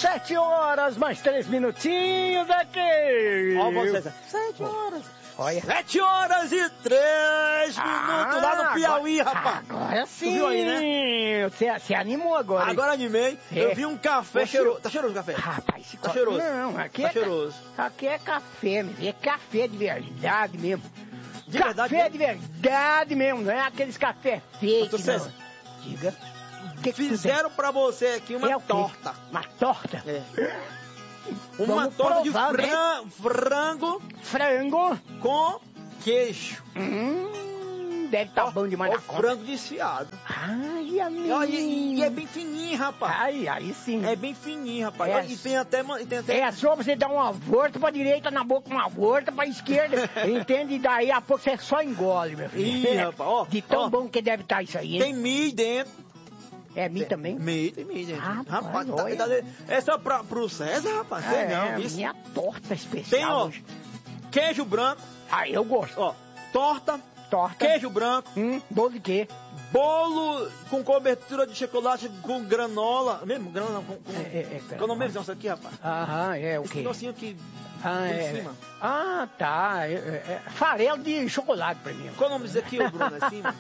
7 horas, mais 3 minutinhos aqui. Ó, você, 7 horas. Olha. 7 horas e 3 minutos lá no Piauí, rapaz. Agora sim. Tu viu aí, né? Você animou agora. Agora animei. É. Eu vi um café cheiroso. Tá cheiroso o café? Rapaz, esse Tá cheiroso. Não, aqui tá é cheiroso. Aqui é café, meu filho. É café de verdade mesmo. De café verdade mesmo? de verdade mesmo, não é aqueles café fake, Doutor César, não. Diga. Que fizeram pra você aqui uma torta. Uma torta? É. Uma Vamos torta provar, de né? frango com queijo. Deve estar bom demais Ó, na conta. frango desfiado. Ai, amigo. Olha, e é bem fininho, rapaz. Aí sim. É bem fininho, rapaz. É. Olha, e tem até... É só você dar uma volta pra direita na boca, uma volta pra esquerda, entende? E daí a pouco você só engole, meu filho. Ih, rapaz, ó. De tão ó, bom que deve estar isso aí, hein? Tem milho dentro. É milho também? Tem milho dentro. Rapaz, é só pro César, rapaz. Sei não, viu? Minha torta especial. Tem, ó, hoje. queijo branco. Ah, eu gosto. Ó, torta. Queijo branco. Bolo de quê? Bolo com cobertura de chocolate com granola. Mesmo? Granola com... Qual é o nome disso aqui, rapaz? Aham, é o Esse quê? negocinho aqui. É. Em cima. Ah, tá. Farelo de chocolate pra mim. Qual o nome disso aqui, ô Bruno? É cima?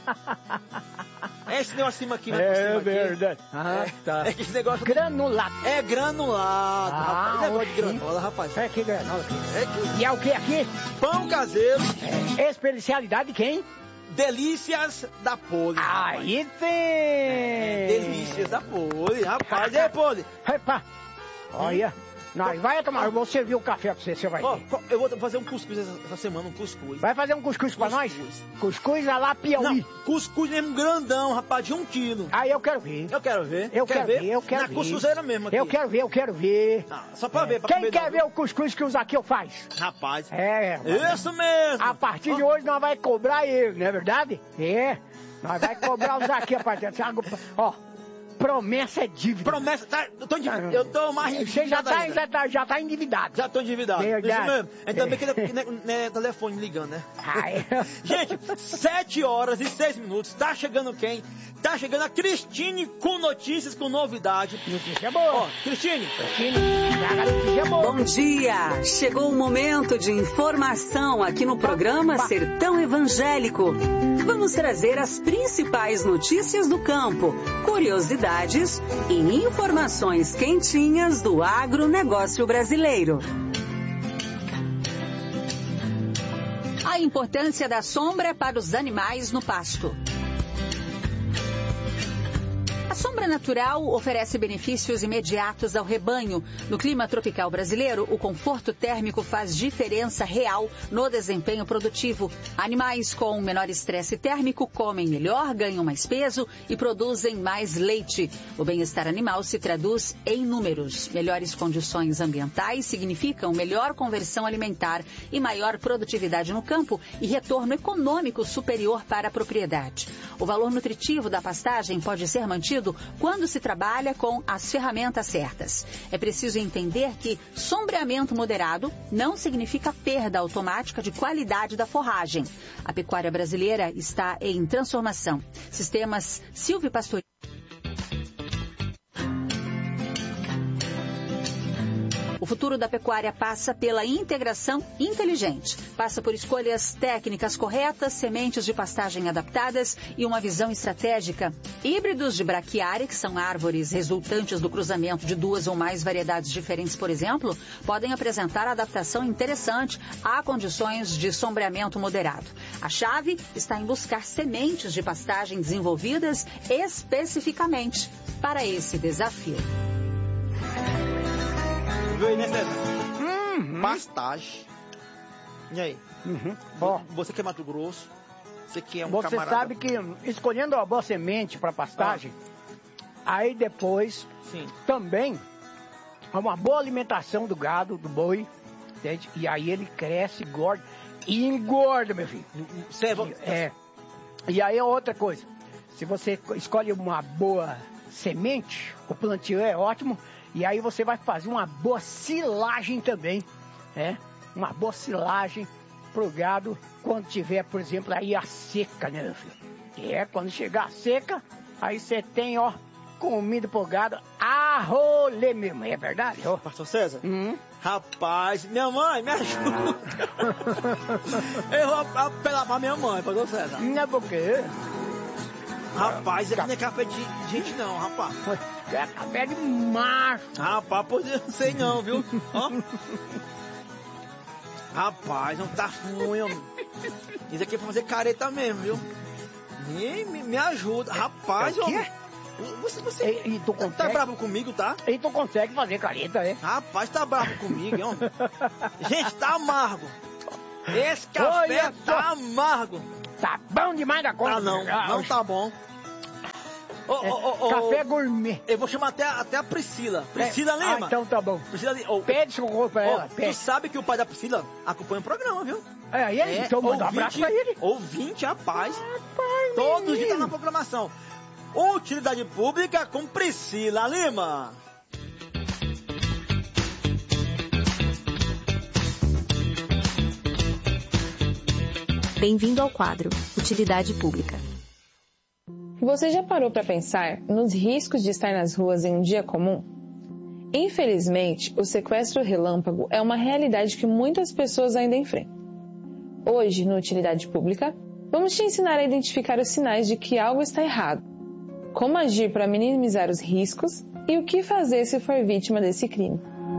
É esse negócio acima aqui, né? É verdade. Ah, tá. É esse negócio... Granulado. É granulado, rapaz. Esse negócio de granola, rapaz. É que granola aqui. É que... E é o que aqui? Pão caseiro. Especialidade de quem? Delícias da Poli. Aí tem! Delícias da Poli, rapaz. É, Poli. Epa! Olha, nós vai tomar, eu vou servir o café pra você vai ver. Eu vou fazer um cuscuz essa semana, um cuscuz. Vai fazer um cuscuz pra nós? Cuscuz a lá Piauí. Não, cuscuz mesmo grandão, rapaz, de 1 quilo. Ah, eu quero ver. Eu quero ver. Eu quero ver. Na cuscuzeira mesmo aqui. Eu quero ver. Ah, só pra ver, pra Quem comer quer ver o cuscuz que o Zaqueu faz? Rapaz. Isso mesmo. A partir de hoje nós vai cobrar ele, não é verdade? Nós vai cobrar o Zaqueu a partir de hoje. Ó. Promessa é dívida. Promessa, tá, eu tô mais endividado. Você já tá endividado. Já tô endividado. Verdade. Isso mesmo. Ainda bem que não é telefone ligando, né? Ai. Gente, 7 horas e 6 minutos. Tá chegando quem? Tá chegando a Cristine com notícias, com novidade. Notícia boa. Ó, Cristine, notícia boa. Bom dia. Chegou o momento de informação aqui no programa Sertão Evangélico. Vamos trazer as principais notícias do campo, curiosidades e informações quentinhas do agronegócio brasileiro. A importância da sombra para os animais no pasto. A sombra natural oferece benefícios imediatos ao rebanho. No clima tropical brasileiro, o conforto térmico faz diferença real no desempenho produtivo. Animais com menor estresse térmico comem melhor, ganham mais peso e produzem mais leite. O bem-estar animal se traduz em números. Melhores condições ambientais significam melhor conversão alimentar e maior produtividade no campo e retorno econômico superior para a propriedade. O valor nutritivo da pastagem pode ser mantido quando se trabalha com as ferramentas certas. É preciso entender que sombreamento moderado não significa perda automática de qualidade da forragem. A pecuária brasileira está em transformação. Sistemas silvipastoriços. O futuro da pecuária passa pela integração inteligente. Passa por escolhas técnicas corretas, sementes de pastagem adaptadas e uma visão estratégica. Híbridos de braquiária, que são árvores resultantes do cruzamento de 2 ou mais variedades diferentes, por exemplo, podem apresentar adaptação interessante a condições de sombreamento moderado. A chave está em buscar sementes de pastagem desenvolvidas especificamente para esse desafio. Viu, né, César? Pastagem. E aí? Você que é Mato Grosso, você que é um você camarada... sabe que escolhendo uma boa semente para pastagem, aí depois também uma boa alimentação do gado, do boi, entende? E aí ele cresce, engorda, meu filho. E aí é outra coisa, se você escolhe uma boa semente, o plantio é ótimo. E aí você vai fazer uma boa silagem também, uma boa silagem pro gado quando tiver, por exemplo, aí a seca, né, meu filho? Quando chegar a seca, aí você tem, comida pro gado a rolê mesmo, é verdade? Ô? Pastor César? Rapaz, minha mãe, me ajuda. Eu vou apelar pra minha mãe, Pastor César. Não é porque... Rapaz, não é café de gente não, rapaz. É café de macho. Rapaz, pois eu não sei não, viu? Ó. Rapaz, não tá ruim. Isso aqui é pra fazer careta mesmo, viu? Me ajuda. Rapaz, o quê? Você e tu consegue? Tá bravo comigo, tá? E tu consegue fazer careta, é? Rapaz, tá bravo comigo, hein? Gente, tá amargo. Esse café tá amargo. Tá bom demais da conta. Ah, não tá bom. Café gourmet. Eu vou chamar até a Priscila. Priscila Lima. Ah, então tá bom. Priscila, pede socorro pra ela. Tu sabe que o pai da Priscila acompanha o programa, viu? E ele? Então manda um abraço pra ele. Ouvinte, rapaz. Todos os dias tá na programação. Utilidade Pública com Priscila Lima. Bem-vindo ao quadro Utilidade Pública. Você já parou para pensar nos riscos de estar nas ruas em um dia comum? Infelizmente, o sequestro relâmpago é uma realidade que muitas pessoas ainda enfrentam. Hoje, no Utilidade Pública, vamos te ensinar a identificar os sinais de que algo está errado, como agir para minimizar os riscos e o que fazer se for vítima desse crime.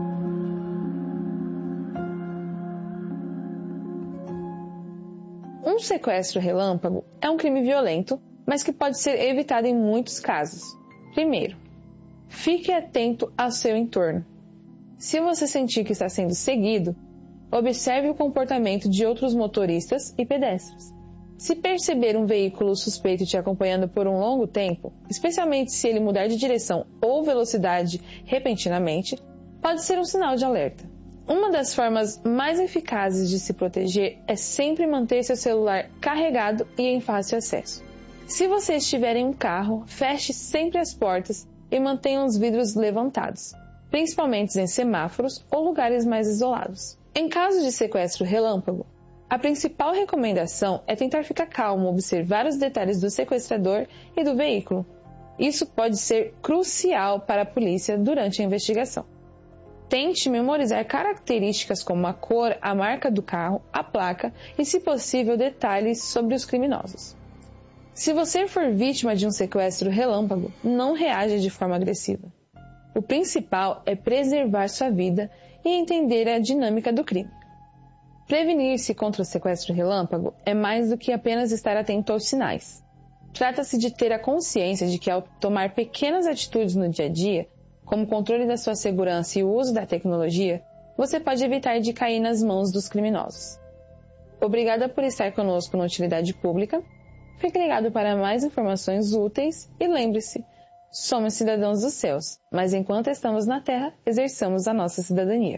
Um sequestro relâmpago é um crime violento, mas que pode ser evitado em muitos casos. Primeiro, fique atento ao seu entorno. Se você sentir que está sendo seguido, observe o comportamento de outros motoristas e pedestres. Se perceber um veículo suspeito te acompanhando por um longo tempo, especialmente se ele mudar de direção ou velocidade repentinamente, pode ser um sinal de alerta. Uma das formas mais eficazes de se proteger é sempre manter seu celular carregado e em fácil acesso. Se você estiver em um carro, feche sempre as portas e mantenha os vidros levantados, principalmente em semáforos ou lugares mais isolados. Em caso de sequestro relâmpago, a principal recomendação é tentar ficar calmo, observar os detalhes do sequestrador e do veículo. Isso pode ser crucial para a polícia durante a investigação. Tente memorizar características como a cor, a marca do carro, a placa e, se possível, detalhes sobre os criminosos. Se você for vítima de um sequestro relâmpago, não reaja de forma agressiva. O principal é preservar sua vida e entender a dinâmica do crime. Prevenir-se contra o sequestro relâmpago é mais do que apenas estar atento aos sinais. Trata-se de ter a consciência de que, ao tomar pequenas atitudes no dia a dia, como o controle da sua segurança e o uso da tecnologia, você pode evitar de cair nas mãos dos criminosos. Obrigada por estar conosco na Utilidade Pública. Fique ligado para mais informações úteis e lembre-se, somos cidadãos dos céus, mas enquanto estamos na terra, exerçamos a nossa cidadania.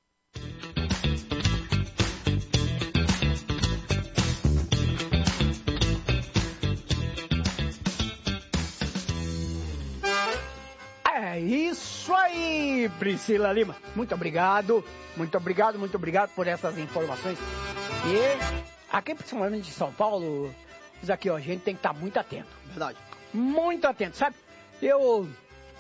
É isso aí, Priscila Lima. Muito obrigado por essas informações. E aqui, principalmente em São Paulo, isso aqui, ó, a gente tem que estar muito atento. Verdade. Muito atento, sabe? Eu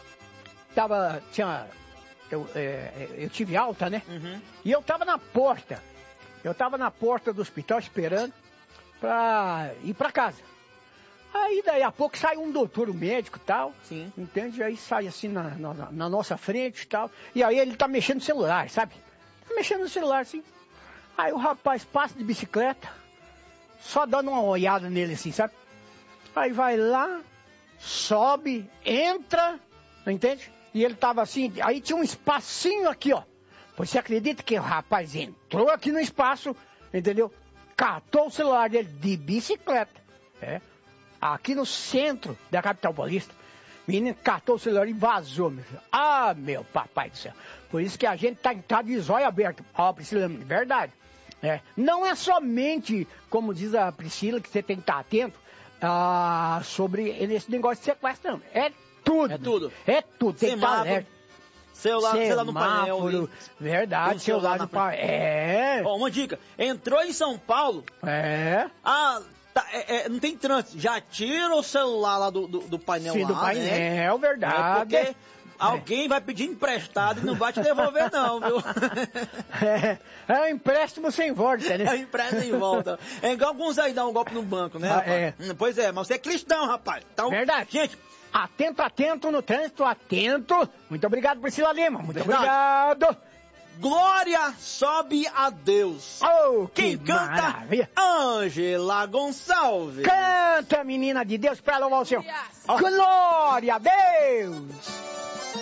tive alta, né? Uhum. E eu tava na porta. Eu tava na porta do hospital esperando pra ir pra casa. Aí daí a pouco sai um doutor, um médico e tal. Sim. Entende? Aí sai assim na nossa frente e tal. E aí ele tá mexendo no celular, sabe? Tá mexendo no celular, assim. Aí o rapaz passa de bicicleta, só dando uma olhada nele assim, sabe? Aí vai lá, sobe, entra, entende? E ele tava assim, aí tinha um espacinho aqui, ó. Você acredita que o rapaz entrou aqui no espaço, entendeu? Catou o celular dele de bicicleta, aqui no centro da capital paulista. O menino catou o celular e vazou, meu filho. Ah, meu papai do céu. Por isso que a gente tá de zóio aberto. Ó, Priscila, verdade. Não é somente, como diz a Priscila, que você tem que estar atento sobre esse negócio de sequestro, não. É tudo. É tudo. É tudo. Tem que estar alerta. Celular no painel. Verdade, celular no painel. Ó, uma dica. Entrou em São Paulo. não tem trânsito. Já tira o celular lá do painel. Sim, lá, do painel, né? verdade. Porque alguém vai pedir emprestado e não vai te devolver, não, viu? É um empréstimo sem volta, né? É um empréstimo sem volta. É igual alguns aí dão um golpe no banco, né, rapaz? Pois é, mas você é cristão, rapaz. Então, verdade. Gente, atento no trânsito, atento. Muito obrigado, Priscila Lima. Muito obrigado. Glória sobe a Deus. Oh, quem canta? Maravilha. Ângela Gonçalves. Canta, menina de Deus, para louvar o Senhor. Glória a Deus.